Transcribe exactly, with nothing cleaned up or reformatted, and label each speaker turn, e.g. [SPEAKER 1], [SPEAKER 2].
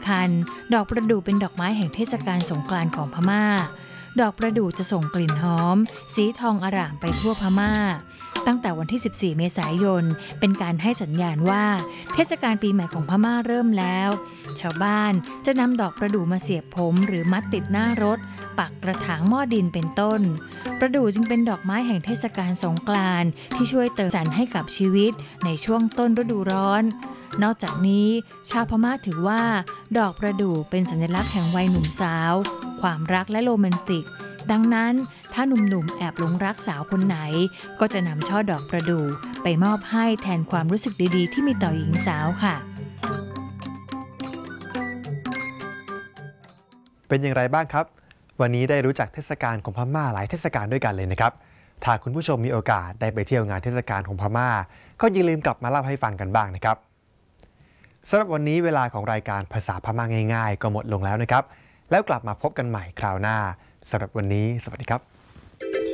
[SPEAKER 1] ำคัญดอกประดู่เป็นดอกไม้แห่งเทศกาลสงกรานต์ของพม่าดอกประดู่จะส่งกลิ่นหอมสีทองอร่ามไปทั่วพม่าตั้งแต่วันที่สิบสี่เมษายนเป็นการให้สัญญาณว่าเทศกาลปีใหม่ของพม่าเริ่มแล้วชาวบ้านจะนำดอกประดู่มาเสียบผมหรือมัดติดหน้ารถปักกระถางหม้อดินเป็นต้นประดู่จึงเป็นดอกไม้แห่งเทศกาลสงกรานต์ที่ช่วยเติมสีสันให้กับชีวิตในช่วงต้นฤดูร้อนนอกจากนี้ชาวพม่าถือว่าดอกประดู่เป็นสัญลักษณ์แห่งวัยหนุ่มสาวความรักและโรแมนติกดังนั้นถ้าหนุ่มๆแอบหลงรักสาวคนไหนก็จะนำช่อดอกประดู่ไปมอบให้แทนความรู้สึกดีๆที่มีต่อหญิงสาวค่ะ
[SPEAKER 2] เป็นอย่างไรบ้างครับวันนี้ได้รู้จักเทศกาลของพม่าหลายเทศกาลด้วยกันเลยนะครับถ้าคุณผู้ชมมีโอกาสได้ไปเที่ยวงานเทศกาลของพม่าก็อย่าลืมกลับมาเล่าให้ฟังกันบ้างนะครับสำหรับวันนี้เวลาของรายการภาษาพม่าง่ายๆก็หมดลงแล้วนะครับแล้วกลับมาพบกันใหม่คราวหน้าสำหรับวันนี้สวัสดีครับ